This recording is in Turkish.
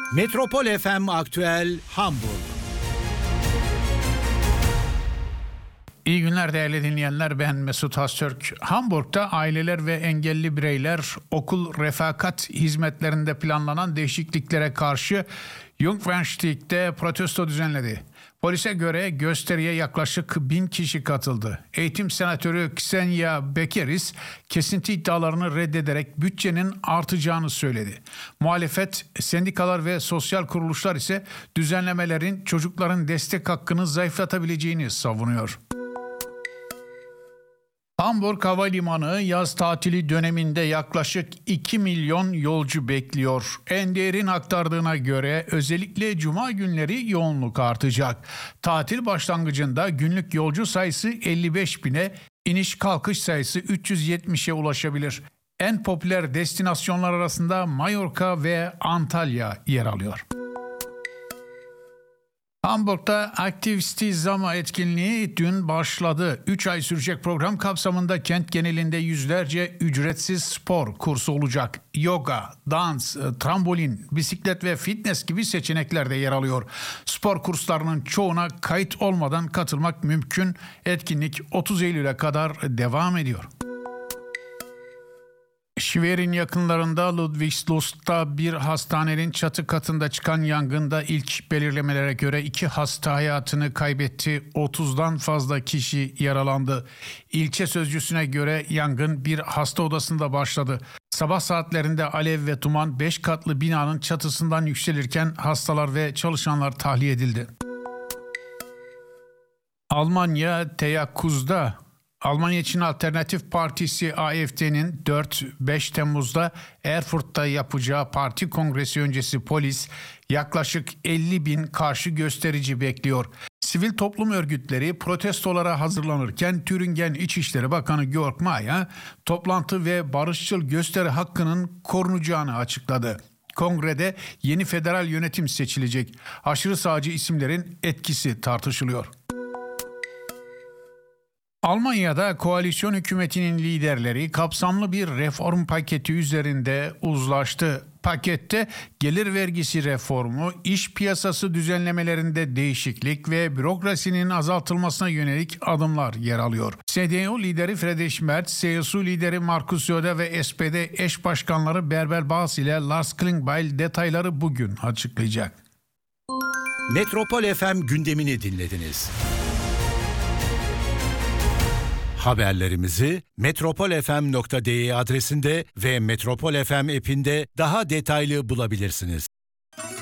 Metropol FM Aktüel Hamburg. İyi günler değerli dinleyenler, ben Mesut Haztürk. Hamburg'da aileler ve engelli bireyler okul refakat hizmetlerinde planlanan değişikliklere karşı Jungfernstieg'de protesto düzenledi. Polise göre gösteriye yaklaşık 1000 kişi katıldı. Eğitim senatörü Ksenia Bekeris kesinti iddialarını reddederek bütçenin artacağını söyledi. Muhalefet, sendikalar ve sosyal kuruluşlar ise düzenlemelerin çocukların destek hakkını zayıflatabileceğini savunuyor. Hamburg Havalimanı yaz tatili döneminde yaklaşık 2 milyon yolcu bekliyor. Ender'in aktardığına göre özellikle cuma günleri yoğunluk artacak. Tatil başlangıcında günlük yolcu sayısı 55 bine, iniş kalkış sayısı 370'e ulaşabilir. En popüler destinasyonlar arasında Mallorca ve Antalya yer alıyor. Hamburg'da Aktivistizama etkinliği dün başladı. 3 ay sürecek program kapsamında kent genelinde yüzlerce ücretsiz spor kursu olacak. Yoga, dans, trambolin, bisiklet ve fitness gibi seçenekler de yer alıyor. Spor kurslarının çoğuna kayıt olmadan katılmak mümkün. Etkinlik 30 Eylül'e kadar devam ediyor. Schwerin yakınlarında Ludwigslust'ta bir hastanenin çatı katında çıkan yangında ilk belirlemelere göre 2 hasta hayatını kaybetti. 30'dan fazla kişi yaralandı. İlçe sözcüsüne göre yangın bir hasta odasında başladı. Sabah saatlerinde alev ve duman 5 katlı binanın çatısından yükselirken hastalar ve çalışanlar tahliye edildi. Almanya teyakkuzda. Almanya için Alternatif Partisi AfD'nin 4-5 Temmuz'da Erfurt'ta yapacağı parti kongresi öncesi polis yaklaşık 50 bin karşı gösterici bekliyor. Sivil toplum örgütleri protestolara hazırlanırken Thüringen İçişleri Bakanı Georg Mayer toplantı ve barışçıl gösteri hakkının korunacağını açıkladı. Kongrede yeni federal yönetim seçilecek. Aşırı sağcı isimlerin etkisi tartışılıyor. Almanya'da koalisyon hükümetinin liderleri kapsamlı bir reform paketi üzerinde uzlaştı. Pakette gelir vergisi reformu, iş piyasası düzenlemelerinde değişiklik ve bürokrasinin azaltılmasına yönelik adımlar yer alıyor. CDU lideri Friedrich Merz, CSU lideri Markus Söder ve SPD eş başkanları Bärbel Bas ile Lars Klingbeil detayları bugün açıklayacak. Metropol FM gündemini dinlediniz. Haberlerimizi metropolfm.de adresinde ve Metropol FM app'inde daha detaylı bulabilirsiniz.